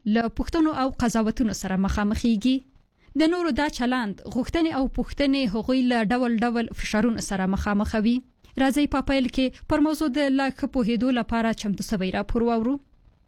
له پوښتنو او قضاوتونو سره مخامخېږي د نورو دا چلند غوښتنې او پوښتنې هغوی له ډول ډول فشارونو سره مخامخوي. راځي په پیل کې پر موضوع د لا ښه پوهېدو لپاره چمتو سوی راپور واورو.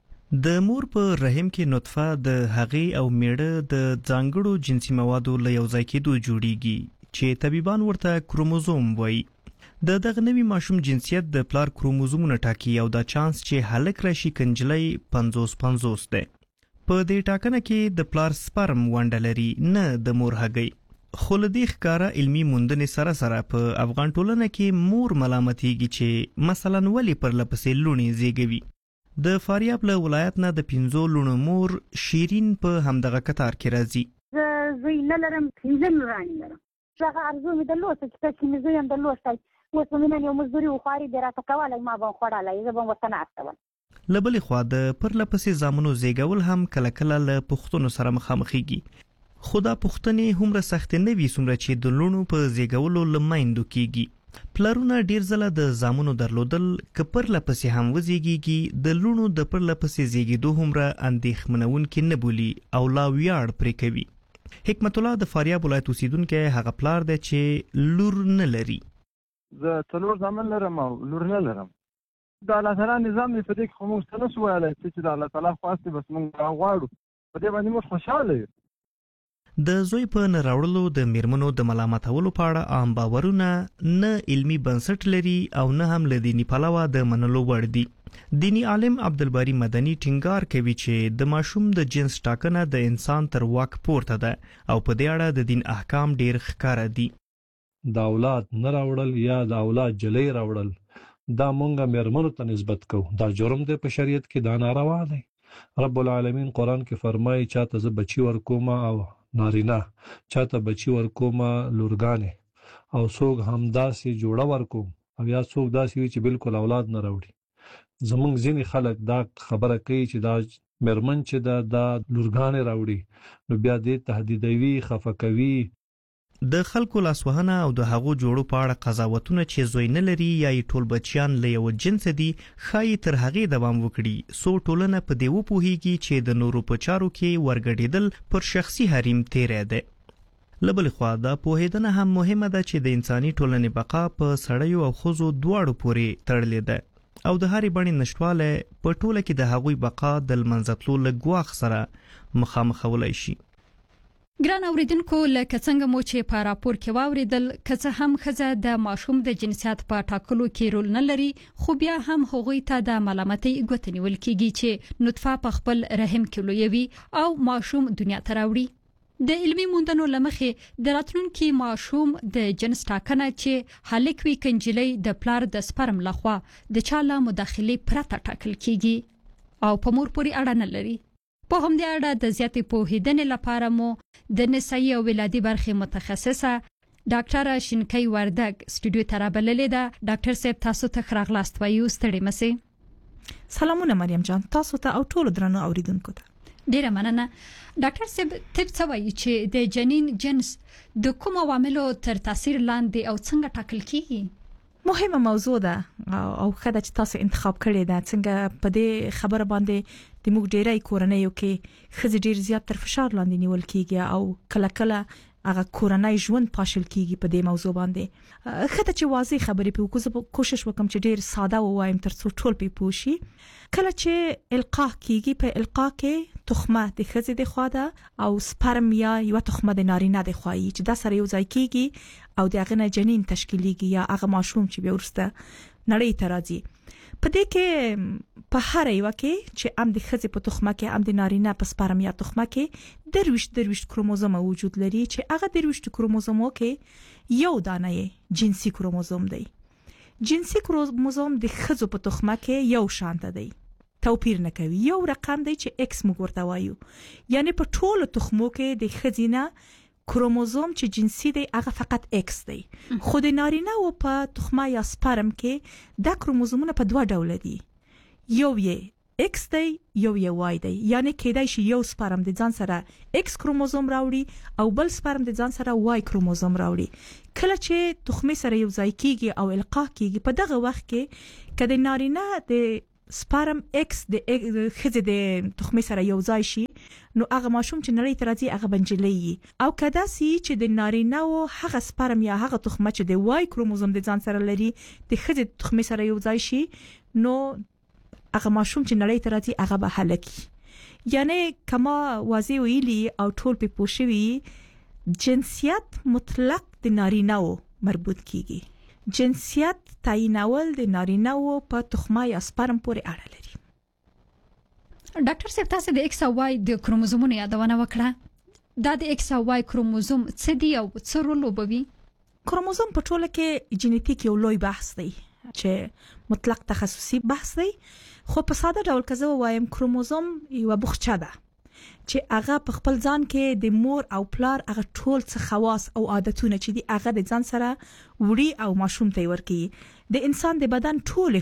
د مور په رحم کې نطفه د هغې او میړه د ځانګړو جنسي موادو له یو ځای کېدو جوړیږي چې طبيبان ورته کروموزوم وایي. د دغه نوي ماشوم جنسیت د پلار کروموزومونه ټاکي او دا چانس چې هلک راشي کنجلۍ 50-50 ده. په دې ټاکنه کې د پلار سپرم ونډه لري نه د مور هګۍ. خو له دې ښکاره علمي موندنې سره سره په افغان ټولنه کې مور ملامتېږي چې مثلا ولې پرلپسې لوڼې زیږوي. د فاریاب له ولایت نه د 5 لوڼو مور شیرین په همدغه کتار کې راځي. زوی نه لرم، 5 لورانې لرم. هغه ارزو مې درلوده چې کله مې زوی هم درلوستی، اوس به مې نن یو مزدوري وخواري دی راته کولی، ما به خوړلی، زه به ورته ناسته وم. له بلې خوا د پرلپسې زامنو زیږول هم کله کله له پوښتنو سره مخامخېږي. خو دا پوښتنې هومره سختې نه وي څومره چې د لوڼو په زیږولو له میندو کېږي. پلرونه ډیر ځله د زامنو درلودل که پرلپسې هم وزیږیږي د لوڼو د پرلپسې زیږېدو هومره اندېښمنونکي نه بولي او لا ویاړ پرې کوي. حکمت الله د فاریاب ولایت اوسیدونکی هغه پلار دی چې لور نه لري. زه 4 زامن لرم او لور نه لرم. د الله تعالی نظام دی په دې کې خو موږ څه نشو ویلی چې د الله تعالی خواست دی، بس موږ غواړو په دې باندې موږ خوشحاله یو. د زوی په نه راوړلو د میرمنو د ملامتولو په اړه عام باورونه نه علمي بنسټ لري او نه هم له دیني پلوه د منلو وړ دي. دینی عالم عبدالباری مدني ټینګار کوي چې د ماشوم د جنس ټاکنه د انسان تر واک پورته ده او په دې اړه د دین احکام ډیر ښکاره دي. د اولاد نه راوړل یا د اولاد جلۍ راوړل دا مونږه میرمنو ته نسبت کوو، دا جرم دی په شریعت کې، دا ناروا دی. رب العالمین قرآن کې فرمایي چاته زه بچی ورکوم او نارینه، چاته بچی ورکوم لورګانې، او څوک همداسې جوړه ورکوم او یا څوک داسې وي چې بالکل اولاد نه راوړي. زمونږ ځینې خلک دا خبره کوي چې دا میرمن چې دا لورګانې راوړي نو بیا دې تهدیدوي، خفه کوي. د خلکو لاسوهنه او د هغو جوړو په اړه قضاوتونه چې زوی نه لري یا یې ټول بچیان له یو جنس دي ښایي تر هغې دوام وکړي څو ټولنه په دې وپوهیږي چې د نورو په چارو کې ورګډېدل پر شخصي حریم تیری دی. له بلې خوا دا پوهېدنه هم مهمه ده چې د انساني ټولنې بقا په سړیو او ښځو دواړو پورې تړلې ده او د هرې بڼې نشتوالی په ټوله کې د هغوی بقا د لمنځه تلو له ګواښ سره مخامخولی شي. ګران اوریدونکو، لکه څنګه مو چې په راپور کې واوریدل، که څه هم ښځه د ماشوم د جنسیت په ټاکلو کې رول نه لري، خو بیا هم هغوی ته د ملامتۍ ګوته نیول کېږي چې نطفه په خپل رحم کې لویوي او ماشوم دنیا ته راوړي. د علمي موندنو له مخې د راتلونکي ماشوم د جنس ټاکنه چې هلک وي کنجلۍ د پلار د سپرم لخوا د چا له مداخلې پرته ټاکل کېږي او په مور پورې اړه نه لري. په همدې اړه د زیاتې پوهېدنې لپاره مو د نسایي او ولادي برخې متخصصه ډاکټره شینکۍ وردګ سټوډیو ته رابللې ده. ډاکټر صاحب، تاسو ته ښه راغلاست وایو، ستړي مسئ. سلامونه مریم جان، تاسو ته او ټولو درنو اوریدونکو ته ډیره مننه. ډاکټر صاحب، طب څه وایي چې د جنین جنس د کوم عواملو تر تاثیر لاندې او څنګه ټاکل کیږي؟ مهمه موضوع ده او خدای چې تاسو انتخاب کړی ده. څنګه په دې خبره باندې د موږ ډیری کورنۍ کې ښځې ډیر زیات تر فشار لاندې نیول کیږي او کله کله هغه کورنۍ ژوند پاشل کیږي په دې موضوع باندې. خدای چې واضح خبرې په کوشش وکم چې ډیر ساده وایم تر څو ټول په پوه شي. کله چې القاح کیږي، په القاح کې تخمه د ښځې د خوا ده او سپرم یا یو تخمه د نارینه د خوا چې دا سره یو ځای کیږي او د هغه نه جنین تشکیلیږي یا هغه ماشوم چې بیا ورسته نړۍ ته راځي. په دې کې په هر یو کې چې ام د ښځې په تخمه کې ام د نارینه په سپرم یا تخمه کې درويشت کروموزوم وجود لري چې هغه درويشت کروموزومو کې یو دانه جنسي کروموزوم دی. جنسي کروموزوم د ښځو په تخمه کې یو شانته دی، توپیر نه کوي، یو رقم دی چې ایکس موږ ورته وایو. یعنی په ټولو تخمو کې د ښځې نه کروموزوم چې جنسي دی هغه فقط ایکس دی. خو د نارینه او په تخمه یا سپرم کې دا کروموزومونه په دوه ډول دي، یو یې ایکس دی یو یې وای دی. یعنی کېدای شي یو سپرم د ځان سره ایکس کروموزوم راوړي او بل سپرم د ځان سره وای کروموزوم راوړي. کله چې تخمه سره یو ځای کیږي او القاح کیږي، په دغه وخت کې کله نارینه د سپرم ایکس د ښځې د تخمه سره یو ځای شي نو هغه ماشوم چې نړۍ ته راځي هغه بنجلې او کدا سي چې د نارینه او هغه سپرم یا هغه تخمه چې د وای کروموزوم د ځان سره لري د خځې تخمه سره یو ځای شي نو هغه ماشوم چې نړۍ ته راځي هغه به هلکی یعنی کما واضح ویلي او ټول په پوښوي جنسیت مطلق د نارینه او مربوط کیږي جنسیت تعینول د نارینه او په تخمه یا سپرم پورې اړه لري ډاکټر صاحب تاسو د ایکس او وای د کروموزومونو یادونه وکړه دا د ایکس او وای کروموزوم څه دی او څه رول لوبوي کروموزوم په ټوله کې جینیټیک یو لوی بحث دی چې مطلق تخصصي بحث دی خو په ساده ډول کزه وایم کروموزوم یو بخچه ده چې هغه په خپل ځان کې د مور او پلار هغه ټول څه خواص او عادتونه چې دی هغه د ځان سره وړي او ماشوم ته ورکی د انسان د بدن ټول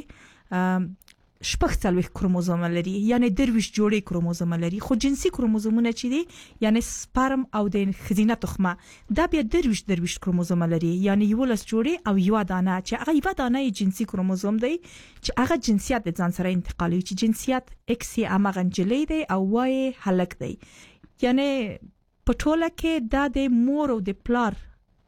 حجره شپږ څلوېښت کروموزوم لري یعنی درویش جوړې کروموزوم لري خو جنسي کروموزومونه چې دي یعنی سپرم او د خزینه تخمه دا بیا درویش کروموزوم لري یعنی یو لس جوړې او یو دانه چې هغه یو دانه جنسي کروموزوم دی چې هغه جنسیت د ځان سره انتقالوي چې جنسیت ایکس هغه جلې دی او وای هلک دی یعنی په ټوله کې دا د مور او د پلار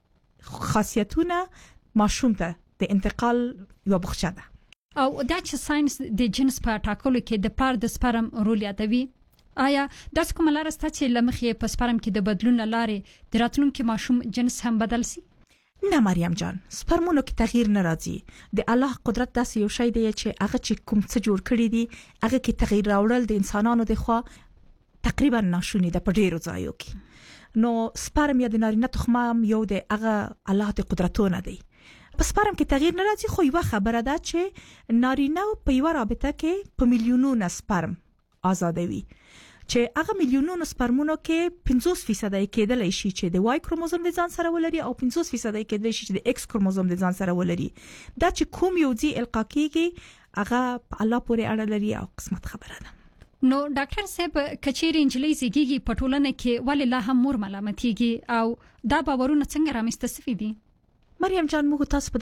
خاصیتونه ماشوم ته د انتقال یو بخښه ده او دا چې ساينس د جنس په ټاکلو کې د پلار د سپرم رول یادوي آیا د کوم لار ست چې لمخې په سپرم کې د بدلون لارې د راتلونکو ماشوم جنس هم بدل سي نه مریم جان سپرمونو کې تغییر نه راځي د الله قدرت داسې یو شی دی چې هغه چې کوم څه جوړ کړی دی هغه کې تغییر راوړل د انسانانو د خوا تقریبا ناشونی د پډیرو ځایو کې نو سپرم یا د نارینه تخمه یو د هغه الله د قدرتونه دی په سپرم کې تغییر نه راځي خو یو خبره ده چې نارینه په یو رابطه کې په میلیونونو سپرم آزادوي چې هغه میلیونونو سپرمونو کې 50% کېدل شي چې د وای کروموزوم د ځان سره ولري او 50% کېدل شي چې د ایکس کروموزوم د ځان سره ولري دا چې کوم یو ځای القا کیږي هغه په الله پورې اړه لري او قسمت خبره ده نو ډاکټر صاحب کچېری انجلۍ زیږي په ټولنه کې ولې لا هم مور ملامتيږي او دا باورونه څنګه رامنځته شوي دي مریم جان موږ تاسو په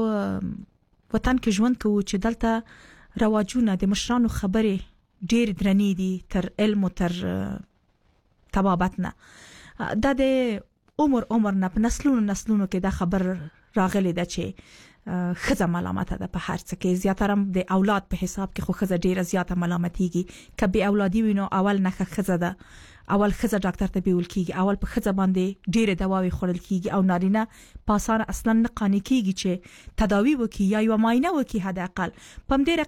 داسې وطن کې ژوند کوو چې دلته رواجونه د مشرانو خبرې ډېر درنې دي تر علم او تر طبابت نه دا د عمر نه په نسلونو کې دا خبر راغلی دا چې خزه ملامت ده په هر څه کې زیاتره د اولاد په حساب کې خو خزه ډیره زیاته ملامتيږي کبي اولادي وینو اول نه خزه ده اول خزه ډاکټر ته بیول کیږي اول په خزه باندې ډیره دواوی خورل کیږي او نارینه پاسانه اصلا نه قانې کیږي چې تداوی وکي یا یو معاینه وکي حد اقل پم ډیره